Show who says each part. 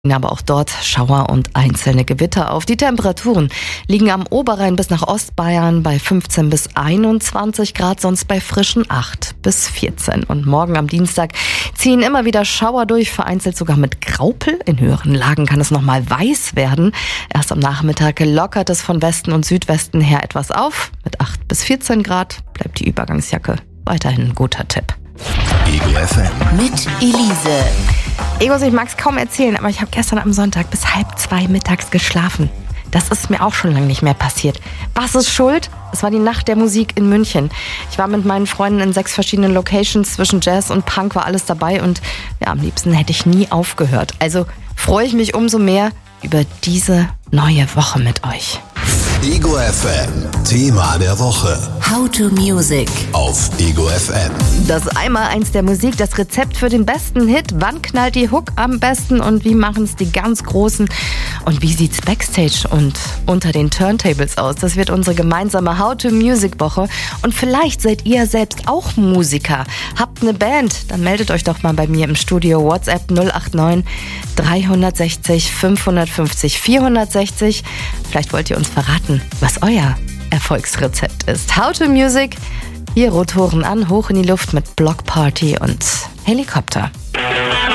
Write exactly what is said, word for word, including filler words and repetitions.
Speaker 1: Aber auch dort Schauer und einzelne Gewitter auf. Die Temperaturen liegen am Oberrhein bis nach Ostbayern bei fünfzehn bis einundzwanzig Grad, sonst bei frischen acht bis vierzehn. Und morgen am Dienstag ziehen immer wieder Schauer durch, vereinzelt sogar mit Graupel. In höheren Lagen kann es nochmal weiß werden. Erst am Nachmittag lockert es von Westen und Südwesten her etwas auf. Mit acht bis vierzehn Grad bleibt die Übergangsjacke weiterhin ein guter Tipp.
Speaker 2: Ego F M
Speaker 3: mit Elise.
Speaker 1: Egos, ich mag es kaum erzählen, aber ich habe gestern am Sonntag bis halb zwei mittags geschlafen. Das ist mir auch schon lange nicht mehr passiert. Was ist schuld? Es war die Nacht der Musik in München. Ich war mit meinen Freunden in sechs verschiedenen Locations. Zwischen Jazz und Punk war alles dabei und ja, am liebsten hätte ich nie aufgehört. Also freue ich mich umso mehr über diese neue Woche mit euch.
Speaker 2: Ego F M, Thema der Woche.
Speaker 3: How to Music
Speaker 2: Auf Ego F M.
Speaker 1: Das Einmaleins der Musik, das Rezept für den besten Hit. Wann knallt die Hook am besten und wie machen es die ganz Großen? Und wie sieht's Backstage und unter den Turntables aus? Das wird unsere gemeinsame How to Music Woche. Und vielleicht seid ihr selbst auch Musiker. Habt eine Band? Dann meldet euch doch mal bei mir im Studio. WhatsApp null acht neun drei sechs null fünf fünf null vier sechs null. Vielleicht wollt ihr uns verraten, was euer Erfolgsrezept ist. How to Music, hier Rotoren an, hoch in die Luft mit Block Party und Helikopter.